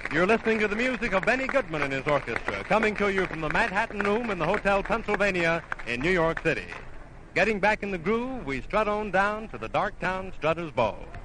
You're listening to the music of Benny Goodman and his orchestra, coming to you from the Manhattan Room in the Hotel Pennsylvania in New York City. Getting back in the groove, we strut on down to the Dark Town Strutter's Ball.